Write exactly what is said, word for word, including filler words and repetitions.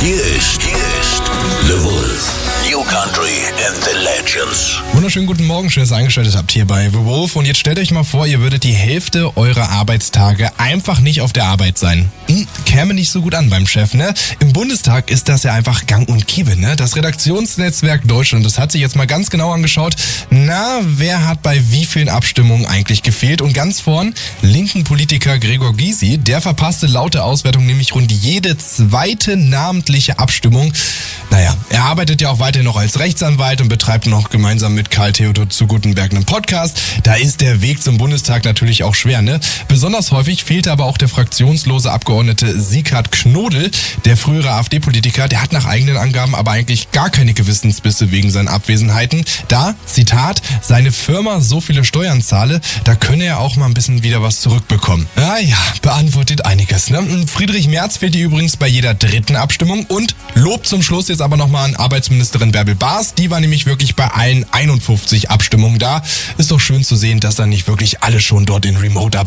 Hier ist, hier ist The Wolf. New Country and the Legends. Wunderschönen guten Morgen, schön, dass ihr eingeschaltet habt hier bei The Wolf. Und jetzt stellt euch mal vor, ihr würdet die Hälfte eurer Arbeitstage einfach nicht auf der Arbeit sein. Hm, käme nicht so gut an beim Chef, ne? Im Bundestag ist das ja einfach gang und gäbe, ne? Das Redaktionsnetzwerk Deutschland, das hat sich jetzt mal ganz genau angeschaut. Na, wer hat bei wie vielen Abstimmungen eigentlich gefehlt? Und ganz vorn, linken Politiker Gregor Gysi, der verpasste laut der Auswertung nämlich rund jede zweite namentliche Abstimmung. Naja, er arbeitet ja auch weiter noch als Rechtsanwalt und betreibt noch gemeinsam mit Karl Theodor zu Guttenberg einen Podcast. Da ist der Weg zum Bundestag natürlich auch schwer, ne? Besonders häufig fehlte aber auch der fraktionslose Abgeordnete Sieghard Knodel, der frühere AfD-Politiker. Der hat nach eigenen Angaben aber eigentlich gar keine Gewissensbisse wegen seinen Abwesenheiten. Da, Zitat, seine Firma so viele Steuern zahle, da könne er auch mal ein bisschen wieder was zurückbekommen. Ah ja, beantwortet einiges, ne? Friedrich Merz fehlt hier übrigens bei jeder dritten Abstimmung und Lob zum Schluss jetzt aber nochmal an Arbeitsministerin Bärbel Baas. Die war nämlich wirklich bei allen einundfünfzig Abstimmungen da. Ist doch schön zu sehen, dass da nicht wirklich alle schon dort in Remote arbeiten.